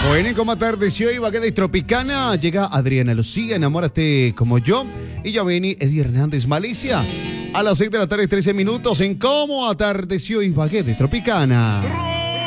Bueno, y como atardeció Ibagué de Tropicana, llega Adriana Lucía, Enamórate como yo, y ya viene Eddie Hernández Malicia. A las 6 de la tarde, 13 minutos, en Cómo atardeció Ibagué de Tropicana.